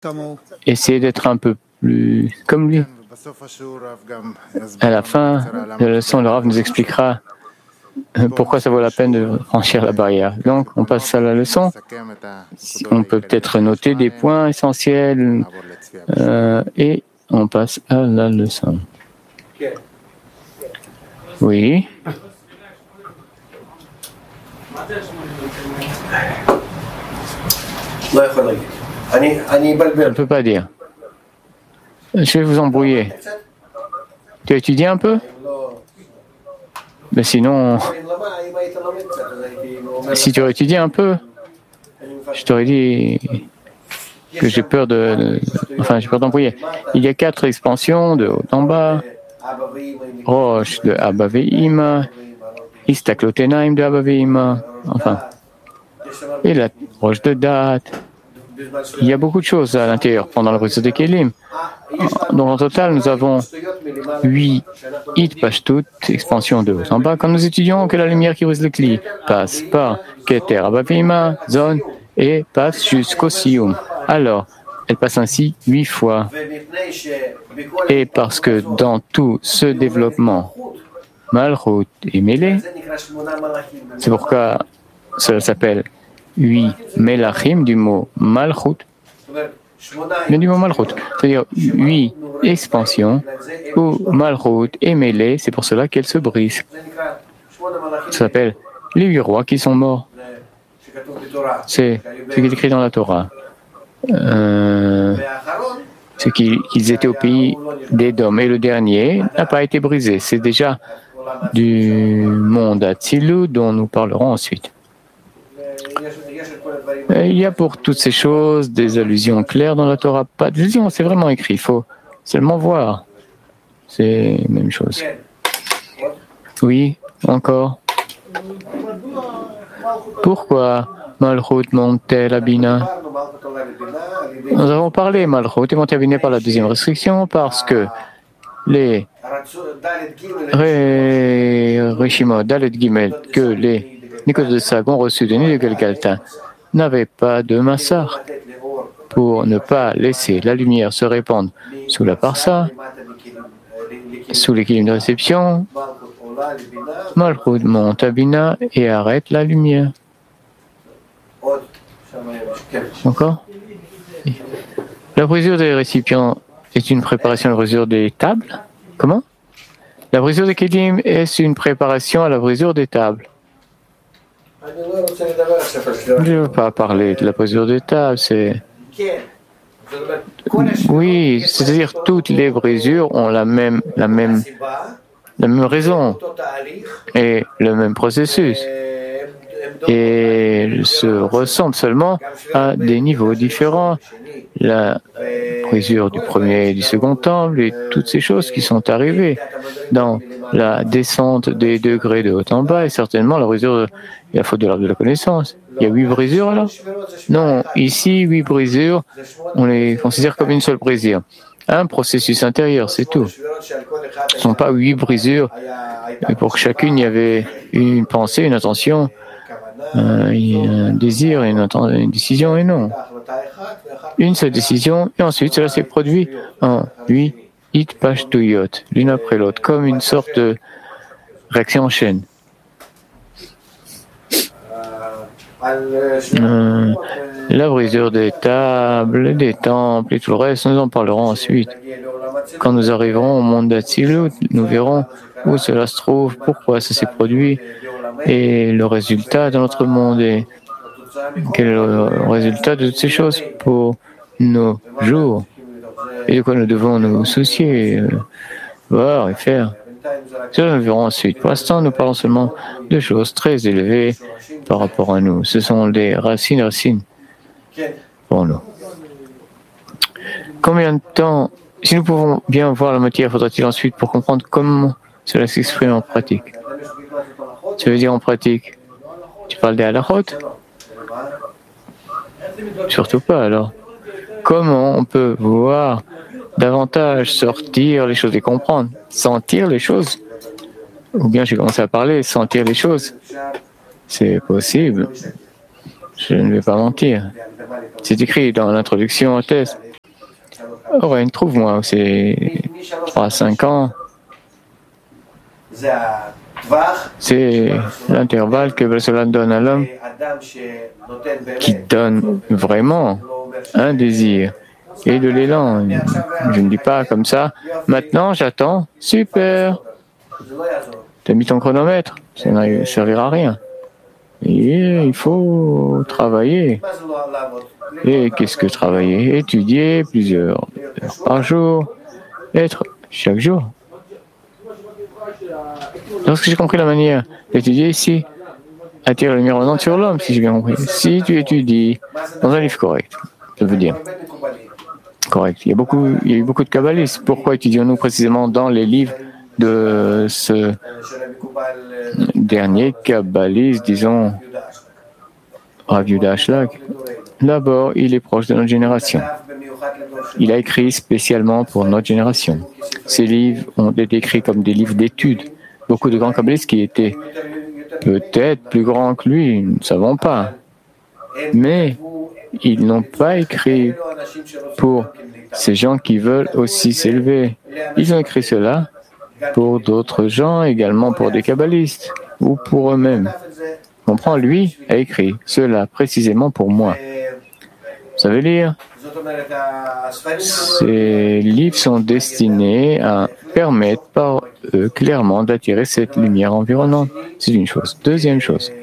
Essayez d'être un peu plus comme lui. À la fin de la leçon, le Rav nous expliquera pourquoi ça vaut la peine de franchir la barrière. Donc, on passe à la leçon. On peut peut-être noter des points essentiels et on passe à la leçon. Oui. Je ne peux pas dire. Je vais vous embrouiller. Tu as étudié un peu? Mais sinon, si tu aurais étudié un peu, je t'aurais dit que j'ai peur d'embrouiller. Il y a 4 expansions de haut en bas. Roche de Abba Ve'ima, Istaklotenaim de Abba Ve'ima, et la roche de date. Il y a beaucoup de choses à l'intérieur pendant le réseau de Kélim. Donc en total, nous avons 8 Pashtut, expansions de haut en bas. Quand nous étudions que la lumière qui brise le Kli passe par Keter, Abba Ve'ima, zone, et passe jusqu'au Siyum. Alors, elle passe ainsi 8 fois. Et parce que dans tout ce développement, Malchut est mêlé, c'est pourquoi cela s'appelle 8 Melachim du mot Malchut, mais du mot Malchut, c'est-à-dire 8 expansions où Malchut est mêlé, c'est pour cela qu'elle se brise. Ça s'appelle les 8 rois qui sont morts. C'est ce qui est écrit dans la Torah. C'est qu'ils étaient au pays d'Édom. Et le dernier n'a pas été brisé. C'est déjà du monde Atzilut dont nous parlerons ensuite. Il y a pour toutes ces choses des allusions claires dans la Torah. Pas d'allusions, c'est vraiment écrit. Il faut seulement voir. C'est la même chose. Oui, encore. Pourquoi Malchut monte-t-elle à Bina? Nous avons parlé Malchut est monté à Bina par la deuxième restriction parce que les Rishimot, Dalet Gimel, que les Nicolas de Sag ont reçu de Nid de Galgalta n'avaient pas de massar pour ne pas laisser la lumière se répandre sous la parsa, sous l'équilibre de réception. Malchut monte à Bina et arrête la lumière. Encore? La brisure des récipients est une préparation à la brisure des tables? Comment? La brisure des Kedim est une préparation à la brisure des tables. Je ne veux pas parler de la brisure des tables, c'est... Oui, c'est-à-dire toutes les brisures ont la même raison et le même processus. Et se ressemblent seulement à des niveaux différents. La brisure du premier et du second temple et toutes ces choses qui sont arrivées dans la descente des degrés de haut en bas et certainement la brisure et la faute de l'arbre de la connaissance. Il y a 8 brisures alors? Non, ici 8 brisures, on les considère comme une seule brisure. Un processus intérieur, c'est tout. Ce ne sont pas 8 brisures. Et pour chacune, il y avait une pensée, une intention, un désir, une décision, et non. Une seule décision, et ensuite cela s'est produit en 8 Pashtuyot, l'une après l'autre, comme une sorte de réaction en chaîne. La brisure des tables, des temples et tout le reste, nous en parlerons ensuite. Quand nous arriverons au monde d'Atzilut, nous verrons où cela se trouve, pourquoi ça s'est produit, et le résultat de notre monde, et quel est le résultat de toutes ces choses pour nos jours, et de quoi nous devons nous soucier, voir et faire. Cela nous verrons ensuite. Pour l'instant, nous parlons seulement de choses très élevées par rapport à nous. Ce sont des racines pour nous. Combien de temps, si nous pouvons bien voir la matière, faudra-t-il ensuite pour comprendre comment cela s'exprime en pratique? Tu veux dire en pratique? Tu parles des halachot? Surtout pas alors. Comment on peut voir davantage sortir les choses et comprendre, sentir les choses? Ou bien j'ai commencé à parler, sentir les choses. C'est possible. Je ne vais pas mentir. C'est écrit dans l'introduction au test. Oren, trouve-moi, c'est 3 à 5 ans. C'est l'intervalle que cela donne à l'homme qui donne vraiment un désir et de l'élan. Je ne dis pas comme ça, maintenant j'attends, super, tu as mis ton chronomètre, ça ne servira à rien. Et il faut travailler. Et qu'est-ce que travailler? Étudier plusieurs heures par jour, être chaque jour. Lorsque j'ai compris la manière d'étudier ici, attirer la lumière revenante sur l'homme, si j'ai bien compris. Si tu étudies dans un livre correct, ça veut dire correct. Il y a eu beaucoup de kabbalistes. Pourquoi étudions-nous précisément dans les livres de ce dernier kabbaliste, disons, Rav Yehuda Ashlag? D'abord, il est proche de notre génération. Il a écrit spécialement pour notre génération. Ces livres ont été écrits comme des livres d'études. Beaucoup de grands kabbalistes qui étaient peut-être plus grands que lui, nous ne savons pas. Mais ils n'ont pas écrit pour ces gens qui veulent aussi s'élever. Ils ont écrit cela pour d'autres gens, également pour des kabbalistes ou pour eux-mêmes. Comprends, lui a écrit cela précisément pour moi. Vous savez lire? Ces livres sont destinés à permettre par eux clairement d'attirer cette lumière environnante. C'est une chose. Deuxième chose.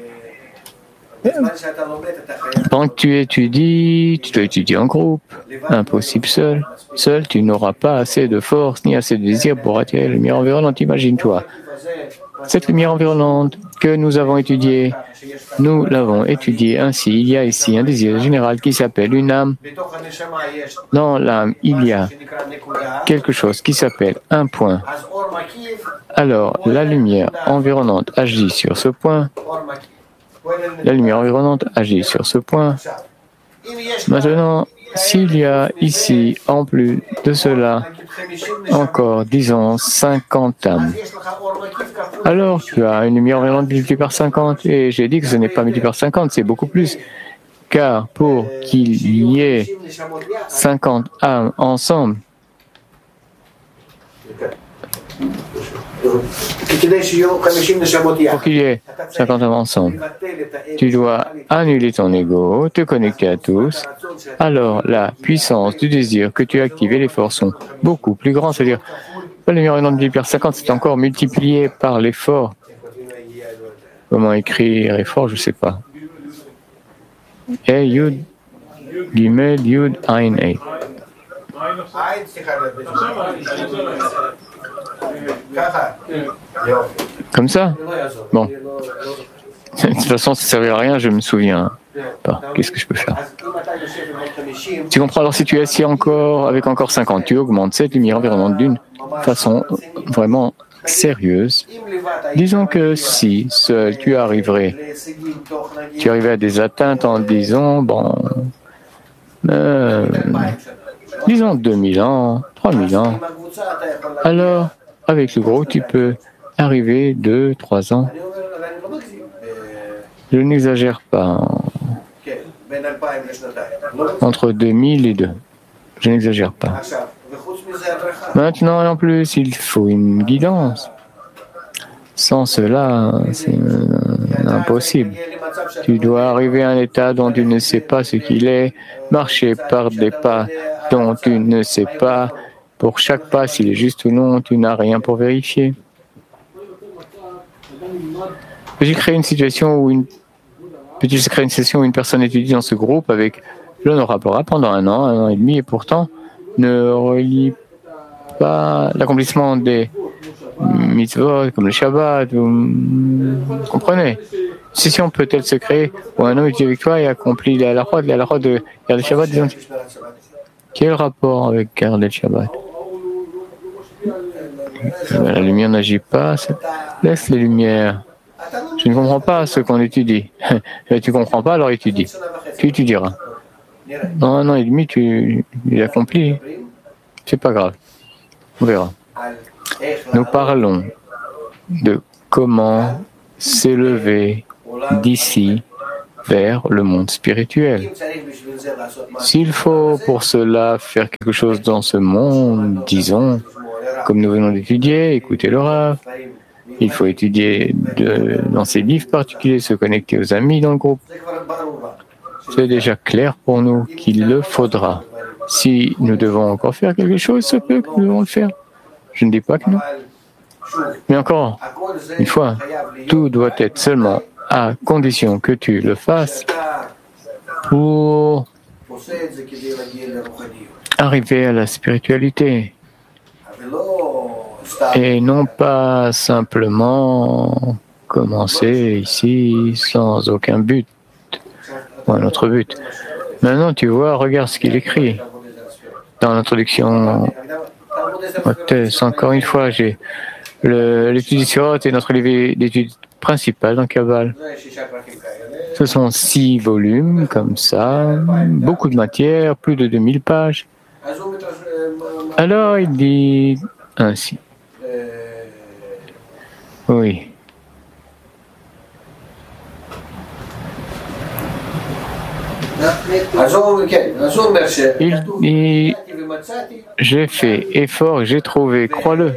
Pendant que tu étudies, tu dois étudier en groupe. Impossible seul. Seul, tu n'auras pas assez de force ni assez de désir pour attirer la lumière environnante. Imagine-toi. Cette lumière environnante que nous avons étudiée, nous l'avons étudiée ainsi. Il y a ici un désir général qui s'appelle une âme. Dans l'âme, il y a quelque chose qui s'appelle un point. Alors, la lumière environnante agit sur ce point. La lumière environnante agit sur ce point. Maintenant, s'il y a ici, en plus de cela, encore, disons, 50 âmes, alors tu as une lumière environnante multipliée par 50. Et j'ai dit que ce n'est pas multiplié par 50, c'est beaucoup plus. Car pour qu'il y ait 50 âmes ensemble, pour qu'il y ait 50 âmes ensemble, tu dois annuler ton ego, te connecter à tous. Alors, la puissance du désir que tu as activé, les forces sont beaucoup plus grandes. C'est-à-dire, la lumière environnante multipliée par 50, c'est encore multiplié par l'effort. Comment écrire effort, je ne sais pas. Yud, Gimel, Yud, Ain, Ei. Comme ça? Bon. De toute façon, ça ne servira à rien, je ne me souviens pas. Qu'est-ce que je peux faire? Tu comprends? Alors, si tu es assis encore, avec encore 50, tu augmentes cette lumière environnante d'une façon vraiment sérieuse. Disons que si seul tu arrivais à des atteintes en disant, bon, disons 2000 ans, 3000 ans, alors avec le gros tu peux arriver 2, 3 ans. Je n'exagère pas. Entre 2000 et 2. Je n'exagère pas. Maintenant, et en plus, il faut une guidance. Sans cela, c'est impossible. Tu dois arriver à un état dont tu ne sais pas ce qu'il est, marcher par des pas dont tu ne sais pas. Pour chaque pas, s'il est juste ou non, tu n'as rien pour vérifier. J'ai créé une situation où une personne étudie dans ce groupe avec l'honorable Torah pendant 1 an et demi, et pourtant ne relie pas l'accomplissement des mitzvot comme le Shabbat. Vous comprenez? Une session peut-elle se créer où un homme étudie avec toi et accomplit la halakha de garder le Shabbat, disons. Quel rapport avec garder le Shabbat? La lumière n'agit pas. Laisse les lumières. Je ne comprends pas ce qu'on étudie. Tu ne comprends pas, alors étudie. Tu étudieras. Dans 1 an et demi, tu l'accomplis. C'est pas grave. On verra. Nous parlons de comment s'élever d'ici vers le monde spirituel. S'il faut pour cela faire quelque chose dans ce monde, disons, comme nous venons d'étudier, écouter le Rav, il faut étudier dans ces livres particuliers, se connecter aux amis dans le groupe. C'est déjà clair pour nous qu'il le faudra. Si nous devons encore faire quelque chose, ça peut que nous devons le faire. Je ne dis pas que non. Mais encore une fois, tout doit être seulement à condition que tu le fasses pour arriver à la spiritualité. Et non pas simplement commencer ici sans aucun but, ou un autre but. Maintenant, tu vois, regarde ce qu'il écrit dans l'introduction. Encore une fois, j'ai l'étude Sirot est notre livre d'études principal dans Kabbalah. Ce sont 6 volumes, comme ça, beaucoup de matière, plus de 2000 pages. Alors, il dit ainsi. Oui. Il dit, j'ai fait effort, j'ai trouvé, crois-le.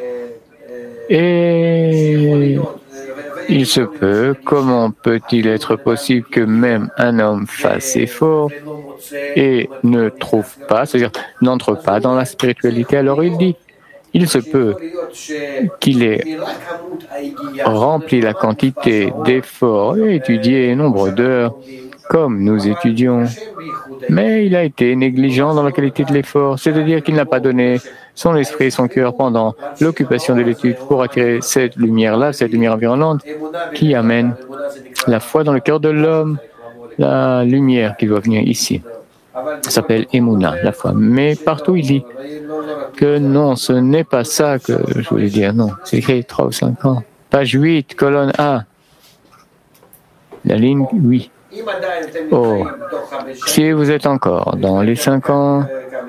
Et il se peut, comment peut-il être possible que même un homme fasse effort et ne trouve pas, c'est-à-dire n'entre pas dans la spiritualité? Alors il dit, il se peut qu'il ait rempli la quantité d'efforts et étudié nombre d'heures comme nous étudions, mais il a été négligent dans la qualité de l'effort, c'est-à-dire qu'il n'a pas donné son esprit et son cœur pendant l'occupation de l'étude pour attirer cette lumière-là, cette lumière environnante qui amène la foi dans le cœur de l'homme, la lumière qui doit venir ici. Ça s'appelle Emouna, la foi. Mais partout il dit que non, ce n'est pas ça que je voulais dire, non. C'est écrit 3 ou 5 ans. Page 8, colonne A. La ligne 8. Oh, si vous êtes encore dans les 5 ans,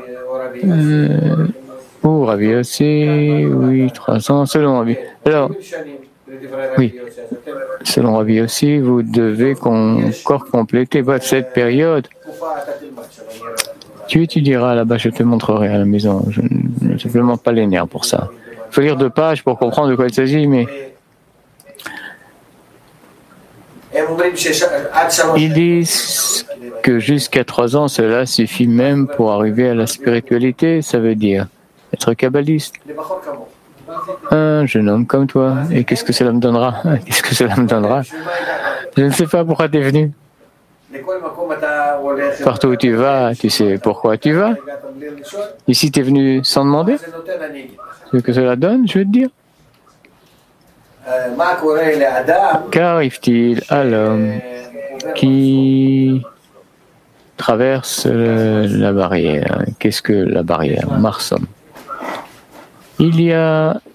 ou Ravi aussi, oui, 3 ans, selon Ravi. Alors, oui, selon Ravi aussi, vous devez encore compléter cette période. Tu étudieras là-bas, je te montrerai à la maison. Je n'ai simplement pas les nerfs pour ça. Il faut lire 2 pages pour comprendre de quoi il s'agit, mais ils disent que jusqu'à 3 ans, cela suffit même pour arriver à la spiritualité. Ça veut dire être kabbaliste. Un jeune homme comme toi. Et qu'est-ce que cela me donnera? Qu'est-ce que cela me donnera? Je ne sais pas pourquoi tu es venu. Partout où tu vas, tu sais pourquoi tu vas. Ici, tu es venu sans demander. Ce que cela donne, je vais te dire. Qu'arrive-t-il à l'homme qui traverse la barrière? Qu'est-ce que la barrière? Marsom. Il y a